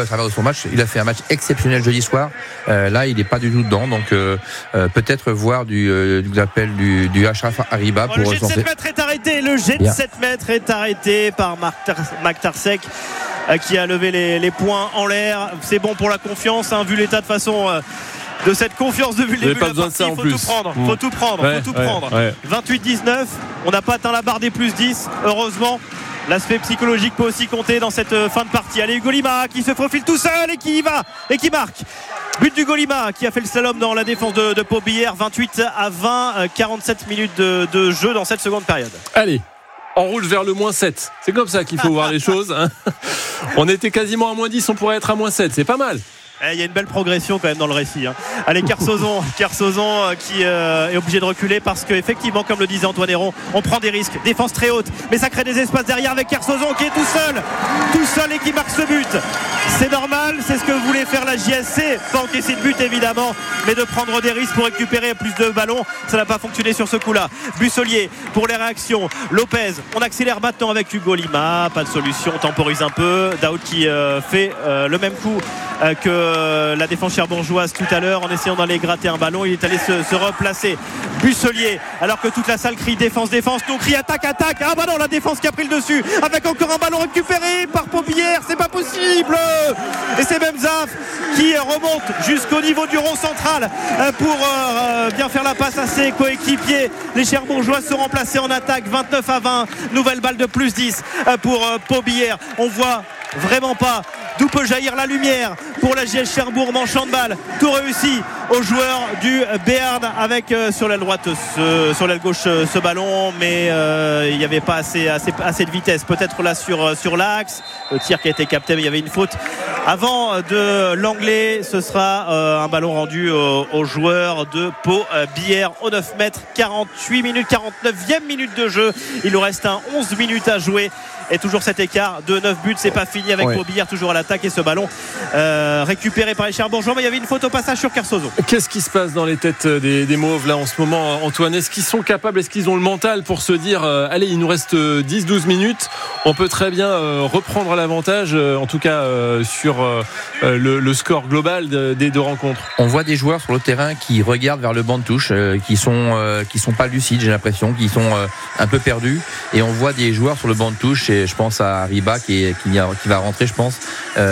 voit à travers son match, il a fait un match exceptionnel jeudi soir. Là, il n'est pas du tout dedans, donc peut-être voir du Achraf Ariba pour le jet de 7 mètres est arrêté. Le jet de 7 mètres est arrêté par Marc Tarsec, qui a levé les poings en l'air. C'est bon pour la confiance, vu l'état de façon de cette confiance depuis le début de la partie. Faut tout prendre. 28-19, on n'a pas atteint la barre des plus 10, heureusement. L'aspect psychologique peut aussi compter dans cette fin de partie. Allez, Hugo Lima qui se faufile tout seul et qui y va et qui marque. But d'Hugo Lima qui a fait le slalom dans la défense de Pau Billère. 28-20, 47 minutes de jeu dans cette seconde période. Allez, on roule vers le -7. C'est comme ça qu'il faut voir les choses. On était quasiment à -10, on pourrait être à -7. C'est pas mal. Il y a une belle progression quand même dans le récit. Allez, Kersozon qui est obligé de reculer parce qu'effectivement, comme le disait Antoine Héron, on prend des risques. Défense très haute, mais ça crée des espaces derrière avec Kersozon qui est tout seul et qui marque ce but. C'est normal, c'est ce que voulait faire la JSC, pas encaisser de but évidemment, mais de prendre des risques pour récupérer plus de ballons. Ça n'a pas fonctionné sur ce coup-là. Bussolier pour les réactions. Lopez, on accélère maintenant avec Hugo Lima, pas de solution, on temporise un peu. Daoud qui fait le même coup que la défense cherbourgeoise tout à l'heure en essayant d'aller gratter un ballon. Il est allé se replacer. Bussolier, alors que toute la salle crie défense, nous crie attaque. Ah bah non, la défense qui a pris le dessus avec encore un ballon récupéré par Pau Billère, c'est pas possible. Et c'est Memzaf qui remonte jusqu'au niveau du rond central pour bien faire la passe à ses coéquipiers. Les Cherbourgeois seront placés en attaque. 29-20, nouvelle balle de plus 10 pour Pau Billère. On voit vraiment pas d'où peut jaillir la lumière pour la JS Cherbourg. Manchant de balle, tout réussi aux joueurs du Béarn avec sur l'aile droite, sur l'aile gauche ce ballon, mais il n'y avait pas assez de vitesse peut-être là sur l'axe. Le tir qui a été capté, mais il y avait une faute avant de l'anglais. Ce sera un ballon rendu aux joueurs de Pau Billère au 9 mètres. 48 minutes, 49e minute de jeu. Il nous reste 11 minutes à jouer. Et toujours cet écart de 9 buts, c'est pas fini avec Pau Billère toujours à l'attaque et ce ballon récupéré par les Cherbourgeois, mais il y avait une faute au passage sur Kersozon. Qu'est-ce qui se passe dans les têtes des Mauves là en ce moment, Antoine? Est-ce qu'ils sont capables, est-ce qu'ils ont le mental pour se dire allez, il nous reste 10-12 minutes, on peut très bien reprendre l'avantage, en tout cas sur le score global des deux rencontres? On voit des joueurs sur le terrain qui regardent vers le banc de touche, qui sont pas lucides, j'ai l'impression, qui sont un peu perdus, et on voit des joueurs sur le banc de touche, et je pense à Ariba qui va rentrer, je pense,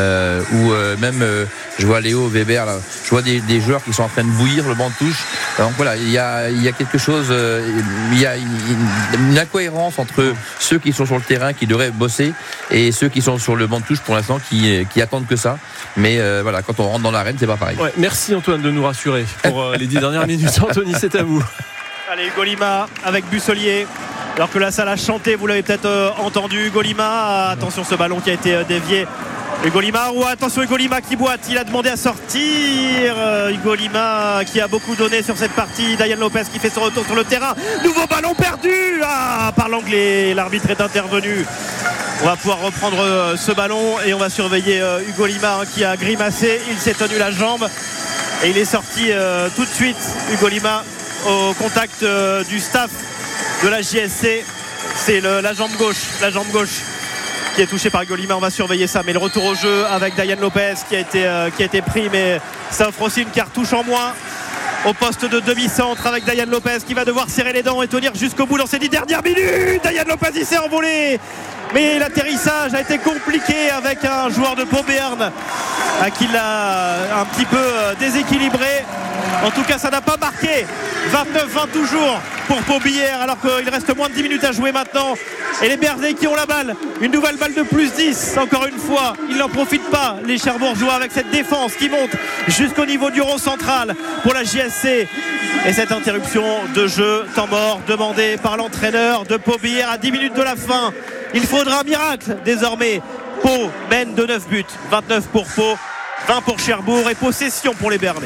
ou même je vois Léo Weber là. Je vois des joueurs qui sont en train de bouillir le banc de touche. Donc voilà, il y a quelque chose, il y a une incohérence entre ceux qui sont sur le terrain qui devraient bosser et ceux qui sont sur le banc de touche pour l'instant qui attendent que ça. Mais voilà, quand on rentre dans l'arène, c'est pas pareil. Ouais, merci Antoine de nous rassurer pour les 10 dernières minutes. Anthony, c'est à vous. Allez, Hugo Lima avec Bussolier. Alors que la salle a chanté, vous l'avez peut-être entendu. Hugo Lima, attention ce ballon qui a été dévié. Hugo Lima, attention Hugo Lima qui boite, il a demandé à sortir. Hugo Lima qui a beaucoup donné sur cette partie. Dayan Lopez qui fait son retour sur le terrain. Nouveau ballon perdu par l'anglais. L'arbitre est intervenu. On va pouvoir reprendre ce ballon et on va surveiller Hugo Lima qui a grimacé. Il s'est tenu la jambe et il est sorti tout de suite. Hugo Lima au contact du staff de la JSC. C'est la jambe gauche qui est touchée par Hugo Lima. On va surveiller ça, mais le retour au jeu avec Dayan Lopez qui a été pris, mais ça offre aussi une cartouche en moins au poste de demi-centre avec Dayan Lopez qui va devoir serrer les dents et tenir jusqu'au bout dans ces 10 dernières minutes. Dayan Lopez, il s'est envolé, mais l'atterrissage a été compliqué avec un joueur de Pau Béarn qui l'a un petit peu déséquilibré. En tout cas, ça n'a pas marqué. 29-20 toujours pour Pau Billère, alors qu'il reste moins de 10 minutes à jouer maintenant. Et les Béarnais qui ont la balle, une nouvelle balle de plus 10. Encore une fois, ils n'en profitent pas, les Cherbourgeois, avec cette défense qui monte jusqu'au niveau du rond central pour la JSC. Et cette interruption de jeu, temps mort, demandé par l'entraîneur de Pau Billère à 10 minutes de la fin. Il faudra un miracle désormais. Pau mène de 9 buts, 29 pour Pau, 20 pour Cherbourg et possession pour les Béarnais.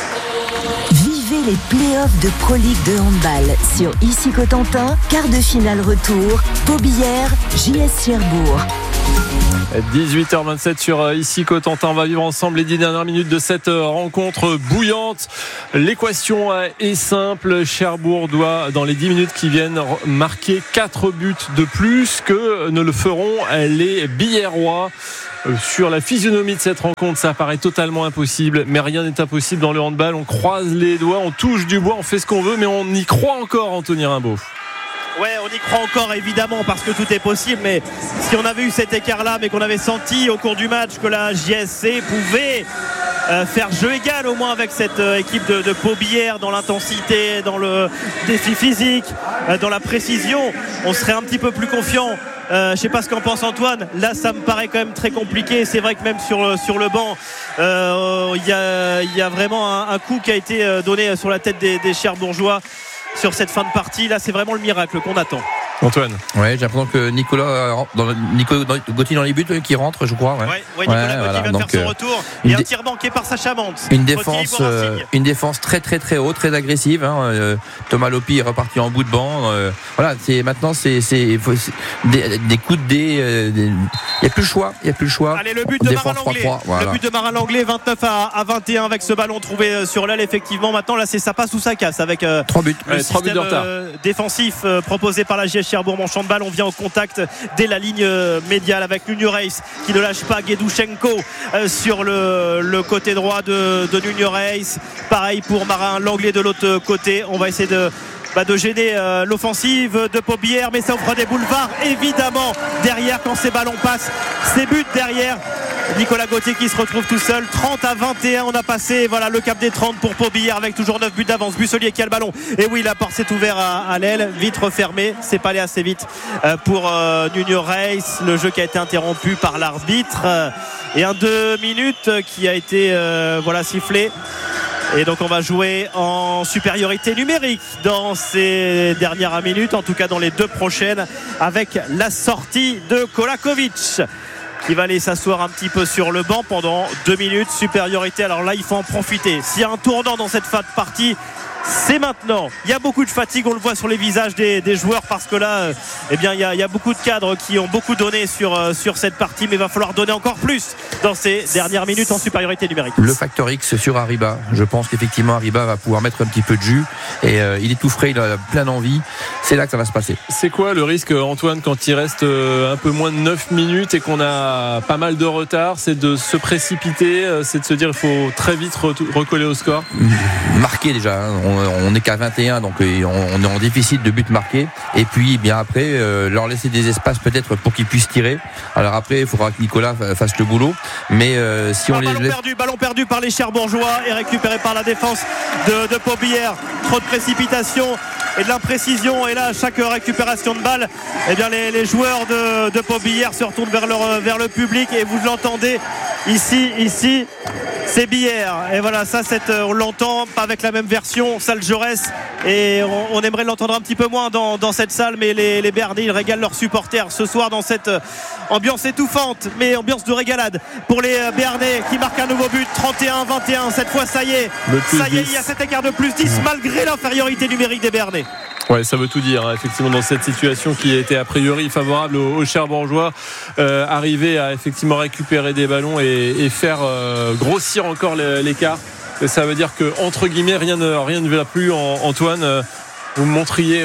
Vivez les playoffs de Pro League de handball sur ICI Cotentin, quart de finale retour, Pau Billère, JS Cherbourg. 18h27 sur ICI Cotentin. On va vivre ensemble les 10 dernières minutes de cette rencontre bouillante. L'équation est simple. Cherbourg doit, dans les 10 minutes qui viennent, marquer 4 buts de plus que ne le feront les Billérois. sur la physionomie de cette rencontre. Ça paraît totalement impossible, mais rien n'est impossible dans le handball. On croise les doigts, on touche du bois, on fait ce qu'on veut, mais on y croit encore, Anthony Rimbaud. Ouais, on y croit encore évidemment parce que tout est possible, mais si on avait eu cet écart-là, mais qu'on avait senti au cours du match que la JSC pouvait faire jeu égal au moins avec cette équipe de Pau-Billère dans l'intensité, dans le défi physique, dans la précision, on serait un petit peu plus confiant. Je sais pas ce qu'en pense Antoine. Là, ça me paraît quand même très compliqué. C'est vrai que même sur le banc, il y a vraiment un coup qui a été donné sur la tête des Cherbourgeois sur cette fin de partie. Là, c'est vraiment le miracle qu'on attend. Antoine. Ouais, j'ai l'impression que Nico Gauthier dans les buts qui rentre, je crois. Ouais, Nicolas Gauthier va faire son retour. Et un tir banqué par Sacha Mante. Une défense très très très haute, très agressive. Hein. Thomas Lopi est reparti en bout de banc. Voilà, maintenant c'est des coups de dé. Il n'y a plus le choix. Allez, le but de Marin Langlais. Voilà. Le but de Marin Langlais, 29 à 21 avec ce ballon trouvé sur l'aile. Effectivement, maintenant là, ça passe ou ça casse avec 3 buts. Le système de retard défensif proposé par la JS Cherbourg-Montchamp-de-Balle. On vient au contact dès la ligne médiale avec Nuno Reis qui ne lâche pas Guedouchenko sur le côté droit de Nuno Reis. Pareil pour Marin Langlais de l'autre côté. On va essayer de gêner l'offensive de Pau-Billère, mais ça offre des boulevards évidemment derrière quand ces ballons passent. Ces buts derrière. Nicolas Gauthier qui se retrouve tout seul. 30 à 21, on a passé le cap des 30 pour Pau-Billère avec toujours 9 buts d'avance. Busselier qui a le ballon, et oui, la porte s'est ouverte à l'aile, vite refermée, c'est pas allé assez vite pour Nuno Reis. Le jeu qui a été interrompu par l'arbitre et un 2 minutes qui a été sifflé. Et donc on va jouer en supériorité numérique dans ces dernières minutes, en tout cas dans les 2 prochaines, avec la sortie de Kolakovic qui va aller s'asseoir un petit peu sur le banc pendant 2 minutes. Supériorité, alors là il faut en profiter. S'il y a un tournant dans cette fin de partie, c'est maintenant. Il y a beaucoup de fatigue, on le voit sur les visages des joueurs, parce que là il y a beaucoup de cadres qui ont beaucoup donné sur cette partie, mais il va falloir donner encore plus dans ces dernières minutes en supériorité numérique. Le facteur X sur Ariba, je pense qu'effectivement Ariba va pouvoir mettre un petit peu de jus, et il est tout frais, il a plein d'envie. C'est là que ça va se passer. C'est quoi le risque, Antoine, quand il reste un peu moins de 9 minutes et qu'on a pas mal de retard? C'est de se précipiter, c'est de se dire il faut très vite recoller au score. Marquer déjà, on n'est qu'à 21, donc on est en déficit de buts marqués, et puis bien après leur laisser des espaces peut-être pour qu'ils puissent tirer. Alors après il faudra que Nicolas fasse le boulot, mais si on ballon perdu par les Cherbourgeois et récupéré par la défense de Pau-Billère. Trop de précipitation et de l'imprécision, et là chaque récupération de balle, les joueurs de Pau-Billère se retournent vers le public, et vous l'entendez ici c'est Billère, et voilà, ça on l'entend pas avec la même version, salle Jaurès, et on aimerait l'entendre un petit peu moins dans cette salle, mais les Béarnais, ils régalent leurs supporters ce soir dans cette ambiance étouffante, mais ambiance de régalade pour les Béarnais qui marquent un nouveau but. 31-21, cette fois ça y est, il y a cet écart de plus 10 malgré l'infériorité numérique des Béarnais. Ouais, ça veut tout dire, hein, effectivement, dans cette situation qui a été a priori favorable aux Cherbourgeois, arriver à effectivement récupérer des ballons et faire grossir encore l'écart. Ça veut dire que, entre guillemets, rien ne va plus. Antoine, vous me montriez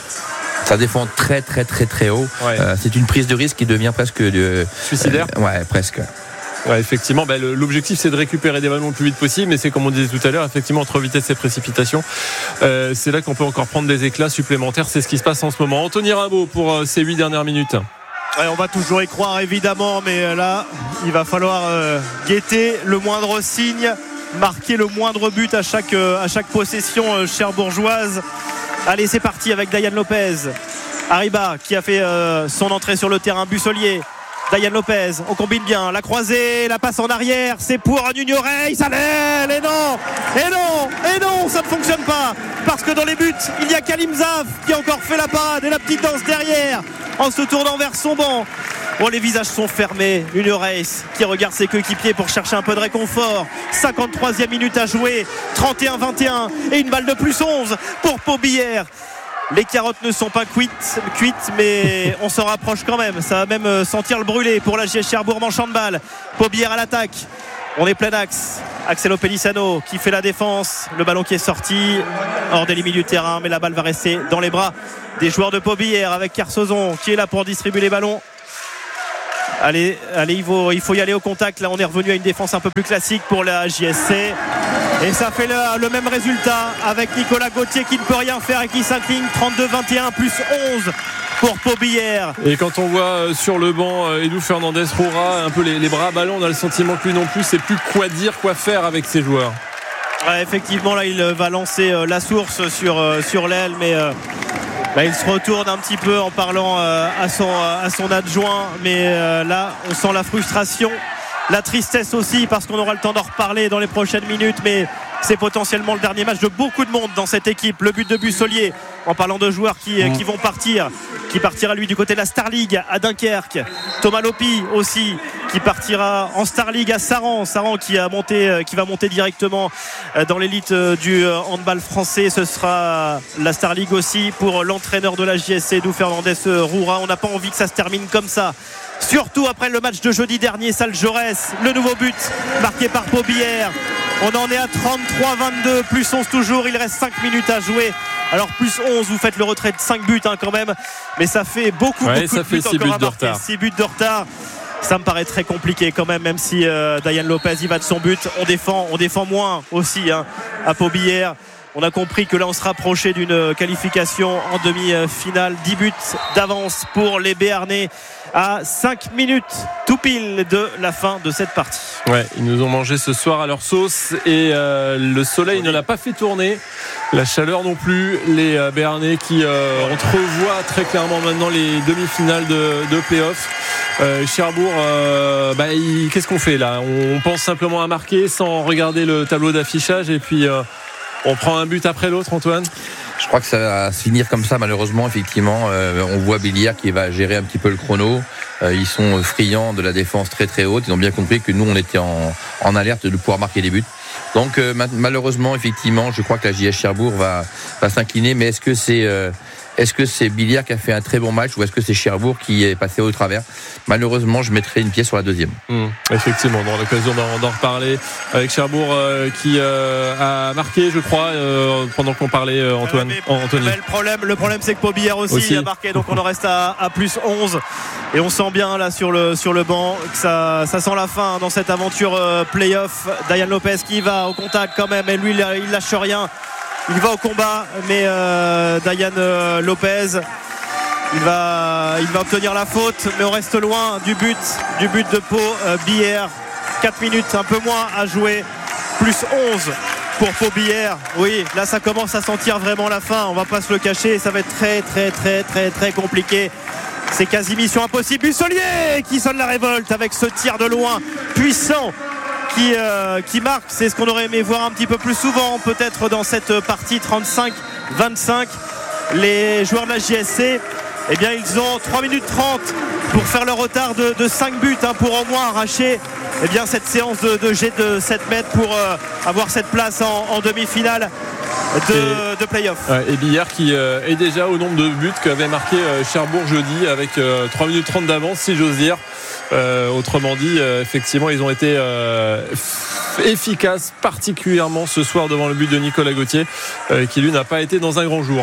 ça défend très très très très haut. Ouais. C'est une prise de risque qui devient presque suicidaire. Ouais, presque. Ouais, effectivement, l'objectif c'est de récupérer des ballons le plus vite possible, mais c'est comme on disait tout à l'heure, effectivement, entre vitesse et précipitation, c'est là qu'on peut encore prendre des éclats supplémentaires. C'est ce qui se passe en ce moment. Anthony Rimbaud pour ces 8 dernières minutes. Ouais, on va toujours y croire évidemment, mais là il va falloir guetter le moindre signe, marquer le moindre but à chaque possession cherbourgeoise. Allez, c'est parti avec Dayan Lopez. Ariba qui a fait son entrée sur le terrain. Busselier, Dayan Lopez, on combine bien, la croisée, la passe en arrière, c'est pour Nuno Reis à l'aile, et non, ça ne fonctionne pas, parce que dans les buts, il y a Kalim Zaf qui a encore fait la parade et la petite danse derrière, en se tournant vers son banc. Bon, les visages sont fermés. Nuno Reis qui regarde ses coéquipiers pour chercher un peu de réconfort. 53e minute à jouer, 31-21, et une balle de plus 11 pour Pau-Billère. Les carottes ne sont pas cuites, mais on s'en rapproche quand même. Ça va même sentir le brûler pour la JS Cherbourg-Montchamp-de-Balle. Pau-Billère à l'attaque. On est plein axe. Axelo Pelissano qui fait la défense. Le ballon qui est sorti hors des limites du terrain, mais la balle va rester dans les bras des joueurs de Pau-Billère avec Carsozon qui est là pour distribuer les ballons. Allez, il faut y aller au contact. Là, on est revenu à une défense un peu plus classique pour la JSC. Et ça fait le même résultat avec Nicolas Gauthier qui ne peut rien faire et qui s'incline 32-21 plus 11 pour Pau Billère. Et quand on voit sur le banc Edu Fernandez Roura un peu les bras ballants, on a le sentiment que lui non plus c'est plus quoi dire, quoi faire avec ses joueurs. Ouais, effectivement, là il va lancer la source sur l'aile, mais il se retourne un petit peu en parlant à son adjoint, mais là on sent la frustration, la tristesse aussi, parce qu'on aura le temps d'en reparler dans les prochaines minutes, mais c'est potentiellement le dernier match de beaucoup de monde dans cette équipe. Le but de Bussolier, en parlant de joueurs qui vont partir, qui partira lui du côté de la Star League à Dunkerque. Thomas Lopi aussi qui partira en Star League à Saran qui va monter directement dans l'élite du handball français. Ce sera la Star League aussi pour l'entraîneur de la JSC, Edu Fernandez Roura. On n'a pas envie que ça se termine comme ça, surtout après le match de jeudi dernier. Salle Jaurès, le nouveau but marqué par Pau Billère. On en est à 33-22, plus 11 toujours, il reste 5 minutes à jouer. Alors plus 11, vous faites le retrait de 5 buts quand même, mais ça fait beaucoup de buts encore à marquer. 6 buts de retard, ça me paraît très compliqué quand même si Diane Lopez y va de son but. On défend moins aussi à Pau Billère. On a compris que là on se rapprochait d'une qualification en demi-finale. 10 buts d'avance pour les Béarnais à 5 minutes tout pile de la fin de cette partie. Ouais, ils nous ont mangé ce soir à leur sauce et le soleil ne l'a pas fait tourner, la chaleur non plus. Les Béarnais qui entrevoient très clairement maintenant les demi-finales de play-off. Cherbourg, qu'est-ce qu'on fait là? On pense simplement à marquer sans regarder le tableau d'affichage et puis on prend un but après l'autre, Antoine? Je crois que ça va se finir comme ça, malheureusement. Effectivement, on voit Billère qui va gérer un petit peu le chrono. Ils sont friands de la défense très très haute. Ils ont bien compris que nous on était en alerte de pouvoir marquer des buts. Donc malheureusement, effectivement, je crois que la JS Cherbourg va s'incliner. Mais est-ce que c'est Billère qui a fait un très bon match ou est-ce que c'est Cherbourg qui est passé au travers? Malheureusement, je mettrai une pièce sur la deuxième. Effectivement, on aura l'occasion d'en reparler avec Cherbourg qui a marqué, je crois, pendant qu'on parlait, Antoine. Anthony. Le problème, c'est que Pau Billère aussi a marqué, donc on en reste à plus 11. Et on sent bien là sur le banc que ça sent la fin dans cette aventure play-off. Diane Lopez qui va au contact quand même, et lui il lâche rien. Il va au combat, mais Diane Lopez, il va obtenir la faute, mais on reste loin du but de Pau Billère. 4 minutes, un peu moins à jouer, plus 11 pour Pau Billère. Oui, là ça commence à sentir vraiment la fin, on va pas se le cacher, ça va être très très très très très compliqué. C'est quasi mission impossible. Bussolier qui sonne la révolte avec ce tir de loin puissant qui marque. C'est ce qu'on aurait aimé voir un petit peu plus souvent peut-être dans cette partie. 35-25. Les joueurs de la JSC, eh bien ils ont 3 minutes 30 pour faire leur retard de 5 buts pour au moins arracher cette séance de jet de 7 mètres pour avoir cette place en demi-finale de play-off. Et Billère qui est déjà au nombre de buts qu'avait marqué Cherbourg jeudi avec 3 minutes 30 d'avance, si j'ose dire. Autrement dit, effectivement, ils ont été efficaces, particulièrement ce soir devant le but de Nicolas Gauthier, qui lui n'a pas été dans un grand jour.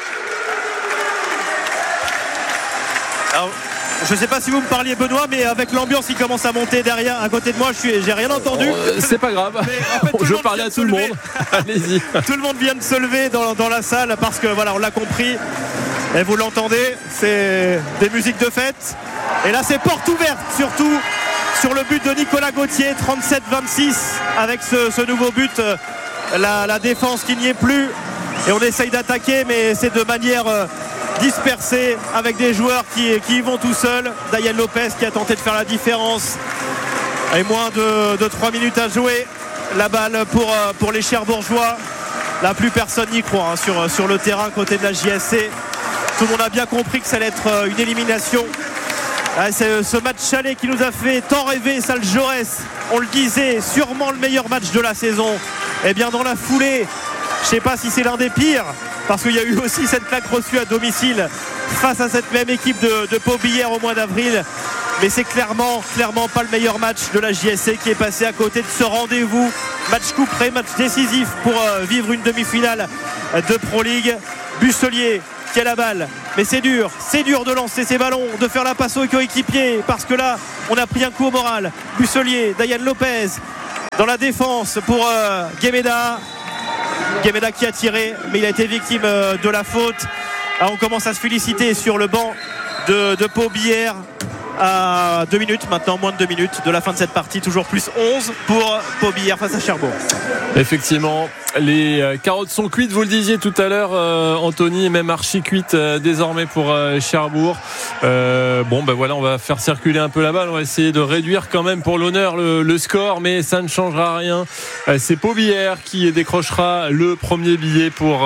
Alors, je ne sais pas si vous me parliez, Benoît, mais avec l'ambiance qui commence à monter derrière, à côté de moi, j'ai rien entendu. C'est pas grave. En fait, je parlais à tout le monde. Allez-y. Tout le monde vient de se lever dans la salle parce que voilà, on l'a compris. Et vous l'entendez, c'est des musiques de fête. Et là, c'est porte ouverte, surtout sur le but de Nicolas Gauthier, 37-26, avec ce nouveau but. La défense qui n'y est plus. Et on essaye d'attaquer, mais c'est de manière dispersée, avec des joueurs qui y vont tout seuls. Diane Lopez qui a tenté de faire la différence. Et moins de 3 minutes à jouer. La balle pour les Cherbourgeois. Là, plus personne n'y croit sur le terrain côté de la JSC. Tout le monde a bien compris que ça allait être une élimination. C'est ce match chalet qui nous a fait tant rêver, Salle Jaurès. On le disait, sûrement le meilleur match de la saison. Et bien dans la foulée, je ne sais pas si c'est l'un des pires, parce qu'il y a eu aussi cette claque reçue à domicile face à cette même équipe de Pau Billère au mois d'avril. Mais c'est clairement pas le meilleur match de la JSC qui est passé à côté de ce rendez-vous. Match couperé, match décisif pour vivre une demi-finale de Pro League. Bussolier qui a la balle, mais c'est dur de lancer ses ballons, de faire la passe aux coéquipiers, parce que là On a pris un coup au moral. Busselier, Dayan Lopez dans la défense pour Guéméda qui a tiré, mais il a été victime de la faute. On commence à se féliciter sur le banc de Pau Billère à 2 minutes maintenant, moins de 2 minutes de la fin de cette partie, toujours plus 11 pour Pau Billère face à Cherbourg. Effectivement, les carottes sont cuites, vous le disiez tout à l'heure, Anthony, et même archi cuites désormais pour Cherbourg. Voilà, on va faire circuler un peu la balle, on va essayer de réduire quand même pour l'honneur le score, mais ça ne changera rien. C'est Pau Billère qui décrochera le premier billet pour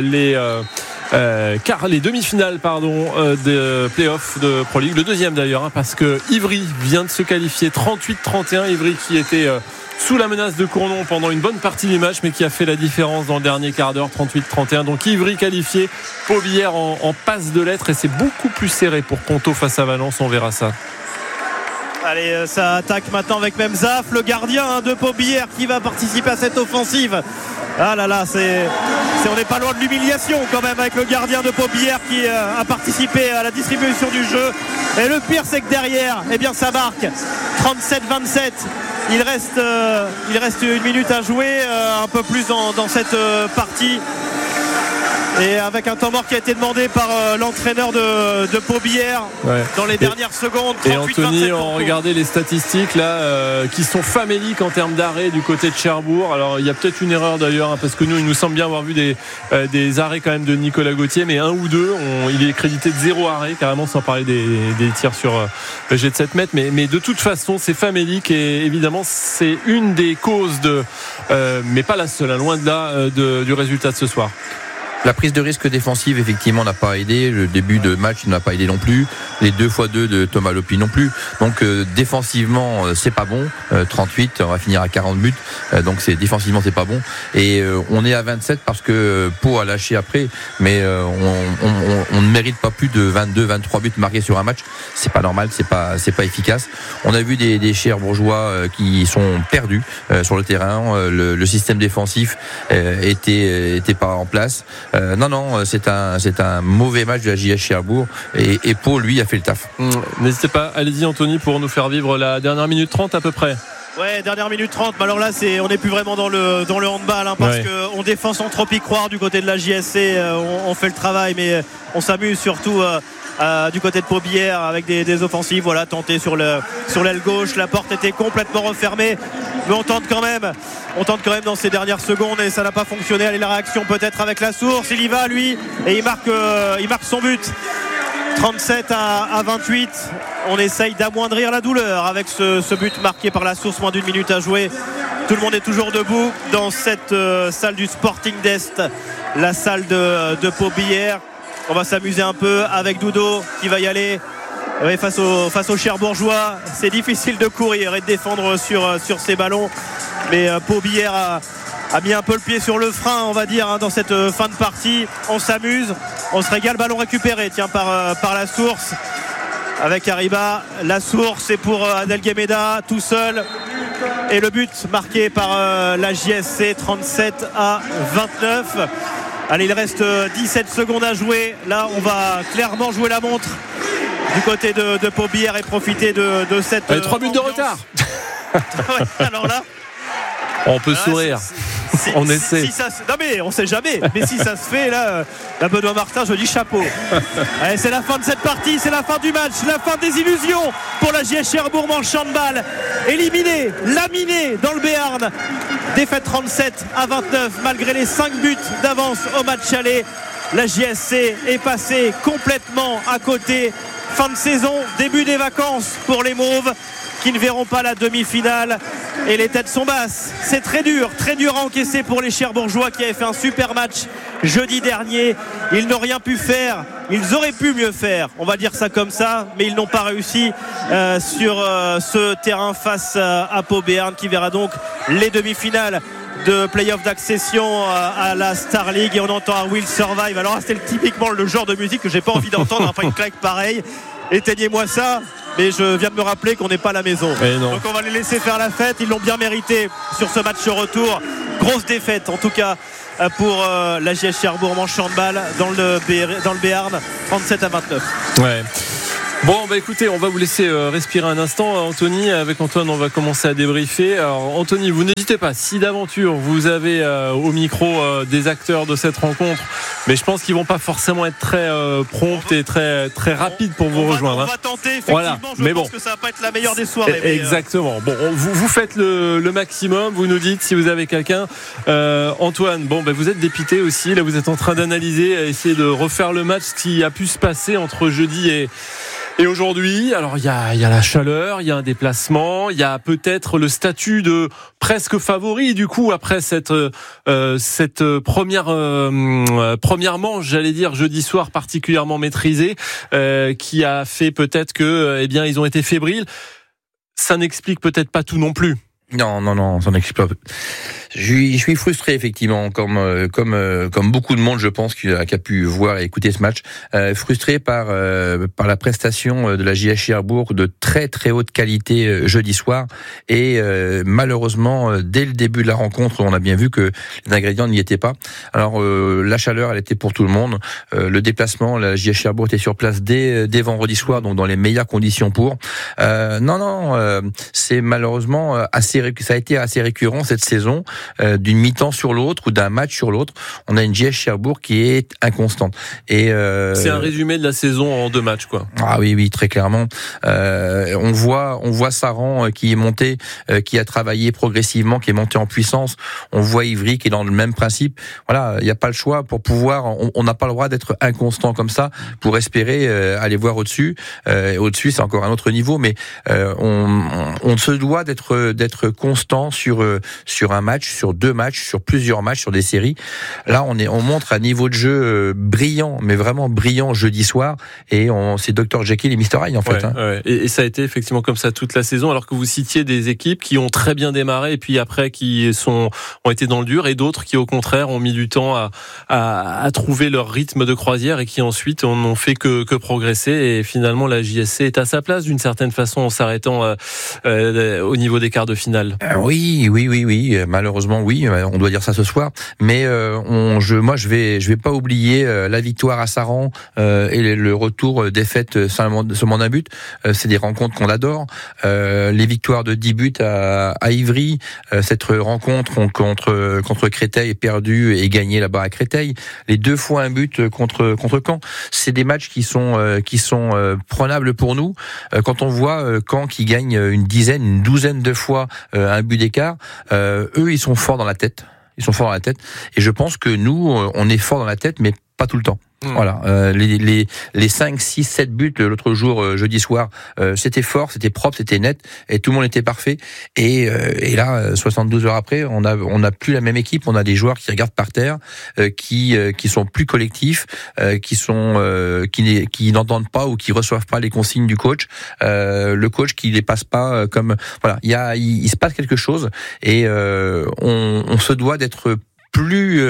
car les demi-finales de play-off de Pro League, le deuxième d'ailleurs, parce que Ivry vient de se qualifier 38-31. Ivry qui était sous la menace de Cournon pendant une bonne partie du match, mais qui a fait la différence dans le dernier quart d'heure, 38-31. Donc Ivry qualifié, Pau Billère en passe de lettres, et c'est beaucoup plus serré pour Ponto face à Valence, on verra ça. Allez, ça attaque maintenant avec Memzaf, le gardien de Pau Billère qui va participer à cette offensive. Ah là là, on n'est pas loin de l'humiliation quand même avec le gardien de Pau Billère qui a participé à la distribution du jeu. Et le pire, c'est que derrière, ça marque 37-27. Il reste 1 minute à jouer, un peu plus dans cette partie. Et avec un temps mort qui a été demandé par l'entraîneur de Pau Billère dans les dernières secondes. Et Anthony, on regardait les statistiques là qui sont faméliques en termes d'arrêt du côté de Cherbourg. Alors il y a peut-être une erreur d'ailleurs, parce que nous, il nous semble bien avoir vu des arrêts quand même de Nicolas Gauthier, mais 1 ou 2, il est crédité de 0 arrêt carrément, sans parler des tirs sur jet de 7 mètres. Mais de toute façon, c'est famélique, et évidemment c'est une des causes mais pas la seule, loin de là, du résultat de ce soir. La prise de risque défensive, effectivement, n'a pas aidé. Le début de match n'a pas aidé non plus. Les 2x2 de Thomas Lopi non plus. Donc, défensivement, c'est pas bon. 38, on va finir à 40 buts. Donc, défensivement, c'est pas bon. Et on est à 27 parce que Pau a lâché après. Mais on ne mérite pas plus de 22, 23 buts marqués sur un match. C'est pas normal, c'est pas efficace. On a vu des Cherbourgeois qui sont perdus sur le terrain. Le système défensif était pas en place. Non, c'est un mauvais match de la JS Cherbourg, et Pau, lui, a fait le taf. N'hésitez pas, allez-y Anthony, pour nous faire vivre la dernière minute 30 à peu près. Ouais, dernière minute 30. Mais alors là, on n'est plus vraiment dans le handball, parce qu'on défend sans trop y croire du côté de la JSC. On fait le travail, mais on s'amuse surtout du côté de Pau Billère avec des offensives. Voilà, tenté sur l'aile gauche. La porte était complètement refermée, mais on tente quand même dans ces dernières secondes, et ça n'a pas fonctionné. Allez, la réaction peut-être avec la source. Il y va, lui, et il marque son but. 37 à 28. On essaye d'amoindrir la douleur avec ce but marqué par la source, moins d'1 minute à jouer. Tout le monde est toujours debout dans cette salle du Sporting d'Est, la salle de Pau Billère. On va s'amuser un peu avec Doudou qui va y aller. Oui, face aux Cherbourgeois, c'est difficile de courir et de défendre sur ces ballons, mais Pau Billère a mis un peu le pied sur le frein, on va dire, dans cette fin de partie. On s'amuse, on se régale. Ballon récupéré par la source avec Ariba. La source, c'est pour Adel Guéméda tout seul, et le but marqué par la JSC, 37 à 29. Allez, il reste 17 secondes à jouer. Là, on va clairement jouer la montre du côté de Pau Billère et profiter de cette 3 buts de retard. Alors là, on peut sourire. On essaie. Non mais on sait jamais. Mais si ça se fait là, Benoît Martin, je dis chapeau. Allez, c'est la fin de cette partie, c'est la fin du match, la fin des illusions pour la JS Cherbourg manche handball. Éliminé, laminé dans le Béarn. Défaite 37 à 29 malgré les 5 buts d'avance au match aller. La JSC est passée complètement à côté. Fin de saison, début des vacances pour les Mauves qui ne verront pas la demi-finale, et les têtes sont basses. C'est très dur à encaisser pour les Cherbourgeois qui avaient fait un super match jeudi dernier. Ils n'ont rien pu faire, ils auraient pu mieux faire, on va dire ça comme ça, mais ils n'ont pas réussi sur ce terrain face à Pau Béarn, qui verra donc les demi-finales de play-off d'accession à la Star League. Et on entend un Will Survive. Alors là, c'était typiquement le genre de musique que j'ai pas envie d'entendre après une claque pareille. Éteignez-moi ça. Mais je viens de me rappeler qu'on n'est pas à la maison. Donc on va les laisser faire la fête. Ils l'ont bien mérité sur ce match retour. Grosse défaite en tout cas pour la JS Cherbourg manche handball dans le Béarn, 37 à 29. Ouais. Bon, écoutez, on va vous laisser respirer un instant. Anthony, avec Antoine, on va commencer à débriefer. Alors, Anthony, vous n'hésitez pas. Si d'aventure, vous avez au micro des acteurs de cette rencontre, mais je pense qu'ils vont pas forcément être très prompts et très, très rapides pour vous rejoindre. On va tenter, effectivement. Voilà. Je pense que ça va pas être la meilleure des soirées. Exactement. Bon, vous faites le maximum. Vous nous dites si vous avez quelqu'un. Antoine, vous êtes dépité aussi. Là, vous êtes en train d'analyser, essayer de refaire le match qui a pu se passer entre jeudi et aujourd'hui. Alors il y a la chaleur, il y a un déplacement, il y a peut-être le statut de presque favori du coup après cette première manche, j'allais dire jeudi soir particulièrement maîtrisée, qui a fait peut-être que ils ont été fébriles. Ça n'explique peut-être pas tout non plus. Non, ça n'explique pas. Je suis frustré effectivement, comme beaucoup de monde, je pense, qui a pu voir et écouter ce match. Frustré par la prestation de la JS Cherbourg de très très haute qualité jeudi soir, et malheureusement dès le début de la rencontre, on a bien vu que les ingrédients n'y étaient pas. Alors la chaleur, elle était pour tout le monde. Le déplacement, la JS Cherbourg était sur place dès vendredi soir, donc dans les meilleures conditions pour. C'est malheureusement ça a été assez récurrent cette saison. D'une mi-temps sur l'autre ou d'un match sur l'autre, on a une JS Cherbourg qui est inconstante. Et c'est un résumé de la saison en 2 matchs, quoi. Ah oui, très clairement. On voit Saran qui est monté, qui a travaillé progressivement, qui est monté en puissance. On voit Ivry qui est dans le même principe. Voilà, il n'y a pas le choix pour pouvoir. On n'a pas le droit d'être inconstant comme ça pour espérer aller voir au-dessus. Au-dessus, c'est encore un autre niveau, mais on se doit d'être constant sur un match, sur 2 matchs, sur plusieurs matchs, sur des séries. Là, on montre un niveau de jeu brillant, mais vraiment brillant jeudi soir, et c'est Dr Jekyll et Mr Hyde en fait. Ouais. Et ça a été effectivement comme ça toute la saison, alors que vous citiez des équipes qui ont très bien démarré et puis après qui ont été dans le dur, et d'autres qui au contraire ont mis du temps à trouver leur rythme de croisière et qui ensuite n'ont fait que progresser. Et finalement, la JSC est à sa place d'une certaine façon en s'arrêtant au niveau des quarts de finale. Oui. Malheureusement, oui. On doit dire ça ce soir. Mais je vais pas oublier la victoire à Saran et le retour défaite seulement d'un but. C'est des rencontres qu'on adore. Les victoires de 10 buts à Ivry, cette rencontre contre Créteil perdue et gagnée là-bas à Créteil. Les 2 fois un but contre Caen. C'est des matchs qui sont prenables pour nous. Quand on voit Caen qui gagne une douzaine de fois un but d'écart, eux ils sont forts dans la tête. Et je pense que nous on est forts dans la tête, mais pas tout le temps. Voilà, les 5, 6, 7 buts l'autre jour, jeudi soir, c'était fort, c'était propre, c'était net, et tout le monde était parfait. Et là, 72 heures après, on a plus la même équipe. On a des joueurs qui regardent par terre, qui sont plus collectifs, qui n'entendent pas ou qui reçoivent pas les consignes du coach. Le coach qui les passe pas comme voilà. Il se passe quelque chose, et on se doit d'être plus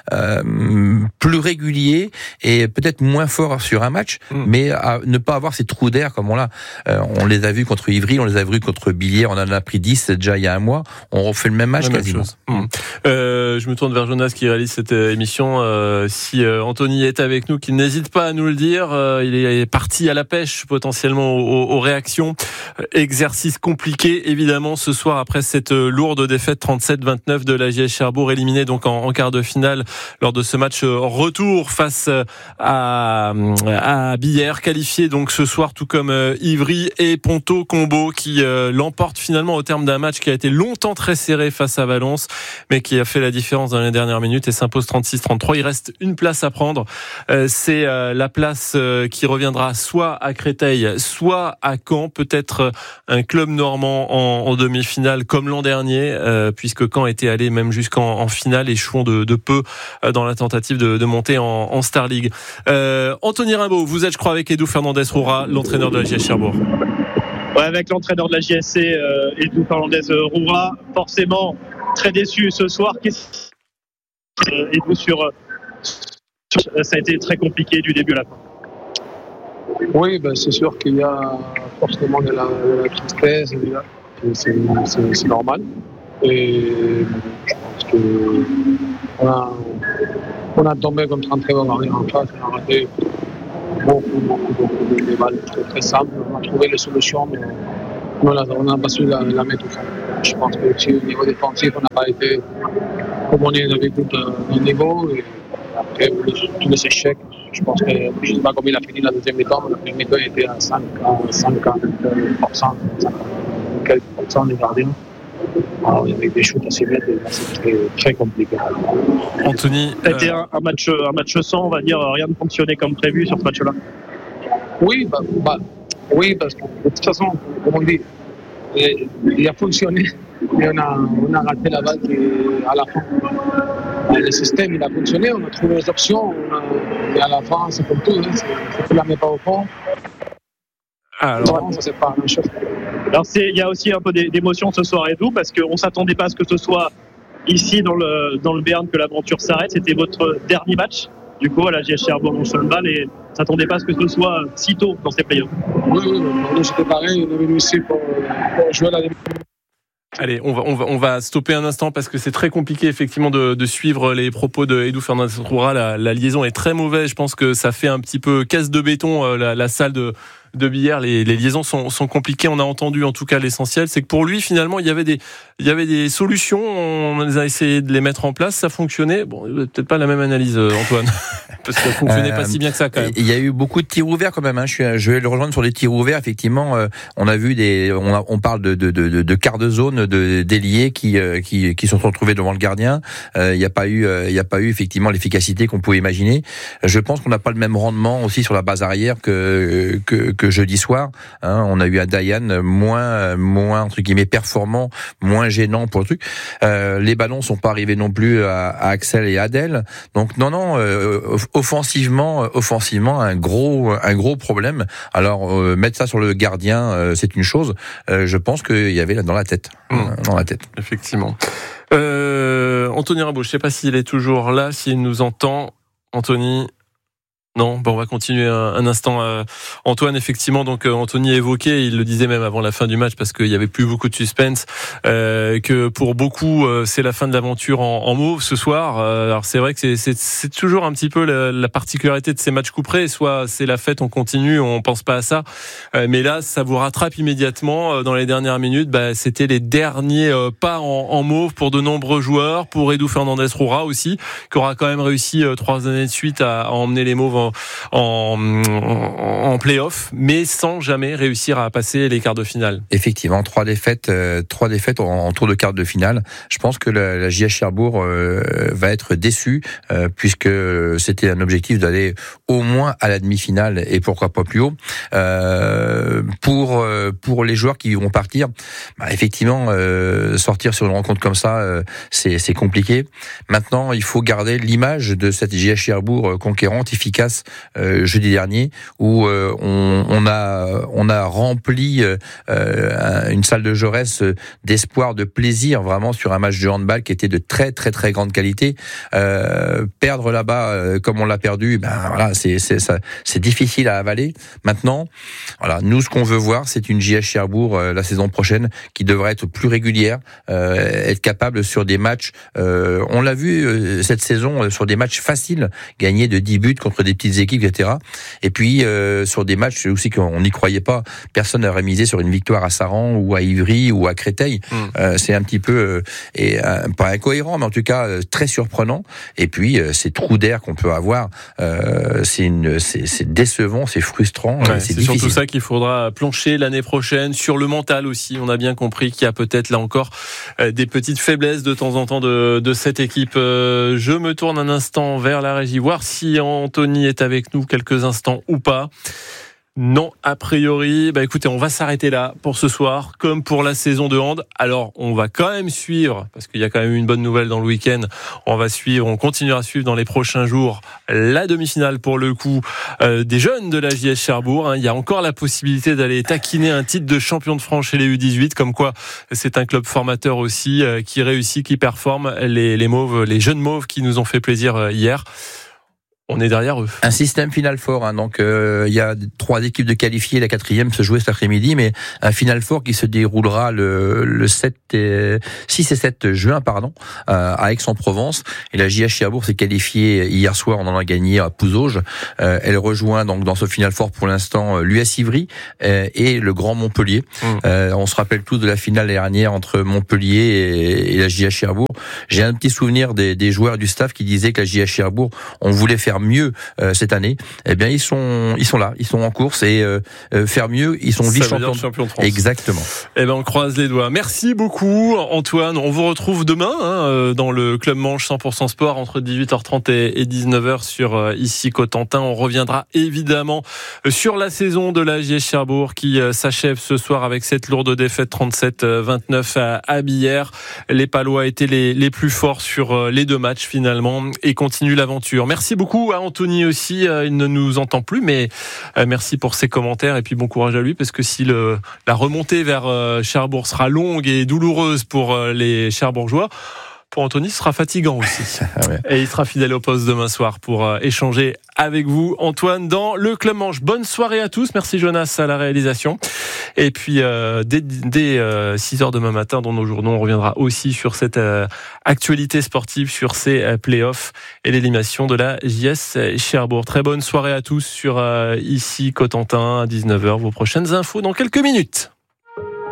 régulier et peut-être moins fort sur un match, mais à ne pas avoir ces trous d'air comme on l'a. On les a vus contre Ivry, on les a vus contre Billière, on en a pris 10 déjà il y a un mois. On refait le même match quasiment. Je me tourne vers Jonas qui réalise cette émission. Si Anthony est avec nous, qu'il n'hésite pas à nous le dire. Il est parti à la pêche potentiellement aux réactions. Exercice compliqué évidemment ce soir après cette lourde défaite 37-29 de la JS Cherbourg, éliminée donc en quart de finale lors de ce match retour face à Billière, qualifié donc ce soir tout comme Ivry et Ponto Combo qui l'emporte finalement au terme d'un match qui a été longtemps très serré face à Valence, mais qui a fait la différence dans les dernières minutes et s'impose 36-33. Il reste une place à prendre, c'est la place qui reviendra soit à Créteil, soit à Caen, peut-être un club normand en demi-finale comme l'an dernier, puisque Caen était allé même jusqu'en finale, échouant de peu dans la tentative de monter en Star League. Anthony Rimbaud, vous êtes, je crois, avec Edu Fernandez-Roura, l'entraîneur de la JS Cherbourg. Ouais, avec l'entraîneur de la JSC, Edu Fernandez-Roura, forcément très déçu ce soir. Edu ça a été très compliqué du début à la fin. Oui, c'est sûr qu'il y a forcément de la tristesse, c'est normal. Et je pense qu'on a tombé contre un très bon arrière en face, on a raté beaucoup de balles très simples. On a trouvé les solutions, mais on n'a pas su la mettre au fond. Je pense que aussi, au niveau défensif, on n'a pas été comme on est d'habitude au niveau. Et après, tous les échecs, je pense que je ne sais pas comment il a fini la deuxième mi-temps, mais la première mi-temps était à 50% des gardiens. Alors, avec des shoots assez bêtes, c'est très, très compliqué. Anthony, Ça a été un match sans, on va dire, rien ne fonctionnait comme prévu sur ce match-là. Oui, oui, parce que de toute façon, comme on dit, il a fonctionné, mais on a raté la balle à la fin. Le système, il a fonctionné, on a trouvé les options, mais à la fin, c'est comme tout, si tu ne la mets pas au fond, alors, ça c'est pas la même chose. Alors il y a aussi un peu d'émotion ce soir, Edou, parce qu'on ne s'attendait pas à ce que ce soit ici dans le Béarn que l'aventure s'arrête. C'était votre dernier match, du coup, à la JS Cherbourg Handball, et on ne s'attendait pas à ce que ce soit si tôt dans ces playoffs. Oui, nous c'était pareil, on est venu ici pour jouer la demi. allez, on va stopper un instant parce que c'est très compliqué effectivement de suivre les propos de Edu Fernandez-Roura. La liaison est très mauvaise. Je pense que ça fait un petit peu caisse de béton la salle de billard. Les liaisons sont compliquées. On a entendu en tout cas l'essentiel, c'est que pour lui finalement il y avait des solutions. On les a essayé de les mettre en place, ça fonctionnait. Bon, peut-être pas la même analyse, Antoine, parce que ça fonctionnait pas si bien que ça quand même. Il y a eu beaucoup de tirs ouverts quand même. Je vais le rejoindre sur les tirs ouverts. Effectivement, on a vu on parle de quart de zone, d'ailiers qui sont retrouvés devant le gardien. Il n'y a pas eu effectivement l'efficacité qu'on pouvait imaginer. Je pense qu'on n'a pas le même rendement aussi sur la base arrière que jeudi soir. On a eu un Dayan moins entre guillemets performant, moins gênant pour le truc. Les ballons sont pas arrivés non plus à Axel et Adèle. Donc non, offensivement un gros problème. Alors mettre ça sur le gardien, c'est une chose. Je pense qu'il y avait dans la tête. Effectivement. Anthony Rimbaud, je sais pas s'il est toujours là, s'il nous entend. Anthony. Non, on va continuer un instant. Antoine, effectivement, donc Anthony a évoqué, il le disait même avant la fin du match parce qu'il y avait plus beaucoup de suspense, que pour beaucoup c'est la fin de l'aventure en mauve ce soir. Alors c'est vrai que c'est toujours un petit peu la particularité de ces matchs couperés. Soit c'est la fête, on continue, on pense pas à ça, mais là ça vous rattrape immédiatement dans les dernières minutes. C'était les derniers pas en mauve pour de nombreux joueurs, pour Edu Fernandez-Roura aussi, qui aura quand même réussi 3 années de suite à emmener les mauves en play-off, mais sans jamais réussir à passer les quarts de finale. Effectivement, 3 défaites en tour de quart de finale. Je pense que la JS Cherbourg va être déçue puisque c'était un objectif d'aller au moins à la demi-finale et pourquoi pas plus haut. Pour les joueurs qui vont partir, effectivement, sortir sur une rencontre comme ça, c'est compliqué. Maintenant, il faut garder l'image de cette JS Cherbourg conquérante, efficace jeudi dernier, où on a rempli une salle de Jaurès d'espoir, de plaisir, vraiment sur un match de handball qui était de très très très grande qualité. Perdre là-bas comme on l'a perdu, c'est difficile à avaler. Maintenant, voilà, nous ce qu'on veut voir, c'est une JS Cherbourg la saison prochaine qui devrait être plus régulière, être capable sur des matchs. On l'a vu cette saison sur des matchs faciles, gagner de 10 buts contre des petites équipes, etc. Et puis sur des matchs aussi qu'on n'y croyait pas, personne n'aurait misé sur une victoire à Saran ou à Ivry ou à Créteil. C'est un petit peu pas incohérent, mais en tout cas très surprenant. Et puis ces trous d'air qu'on peut avoir, c'est décevant, c'est frustrant, c'est difficile. Surtout ça qu'il faudra plancher l'année prochaine, sur le mental aussi. On a bien compris qu'il y a peut-être là encore des petites faiblesses de temps en temps de cette équipe. Je me tourne un instant vers la régie, voir si Anthony est avec nous quelques instants ou pas. Non, a priori, écoutez, on va s'arrêter là pour ce soir, comme pour la saison de hand. Alors, on va quand même suivre, parce qu'il y a quand même une bonne nouvelle dans le week-end. On continuera à suivre dans les prochains jours la demi-finale pour le coup des jeunes de la JS Cherbourg. Il y a encore la possibilité d'aller taquiner un titre de champion de France chez les U18, comme quoi c'est un club formateur aussi qui réussit, qui performe. Les jeunes mauves qui nous ont fait plaisir hier. On est derrière eux. Un système Final Four, hein, donc il y a 3 équipes de qualifiées, la 4e se jouer cet après-midi, mais un Final Four qui se déroulera le 6 et 7 juin à Aix-en-Provence. Et la JH Cherbourg s'est qualifiée hier soir, on en a gagné à Pouzauges. Elle rejoint donc dans ce Final Four pour l'instant l'US Ivry et le Grand Montpellier. On se rappelle tous de la finale dernière entre Montpellier et la JH Cherbourg. J'ai un petit souvenir des joueurs du staff qui disaient que la JH Cherbourg, on voulait faire mieux cette année. Eh bien ils sont là, ils sont en course et faire mieux, ils sont vice-champions de France. Exactement. Eh ben on croise les doigts. Merci beaucoup Antoine. On vous retrouve demain dans le Club Manche 100% Sport entre 18h30 et 19h sur ici Cotentin. On reviendra évidemment sur la saison de la JS Cherbourg qui s'achève ce soir avec cette lourde défaite 37-29 à Billère. Les Palois étaient les plus forts sur les 2 matchs finalement et continuent l'aventure. Merci beaucoup à Anthony aussi, il ne nous entend plus, mais merci pour ses commentaires et puis bon courage à lui parce que si la remontée vers Cherbourg sera longue et douloureuse pour les Cherbourgeois, pour Anthony, ce sera fatigant aussi. Et il sera fidèle au poste demain soir pour échanger avec vous, Antoine, dans le Club Manche. Bonne soirée à tous. Merci Jonas à la réalisation. Et puis, dès 6h demain matin, dans nos journaux, on reviendra aussi sur cette actualité sportive, sur ces playoffs et l'élimination de la JS Cherbourg. Très bonne soirée à tous sur ici Cotentin à 19h. Vos prochaines infos dans quelques minutes.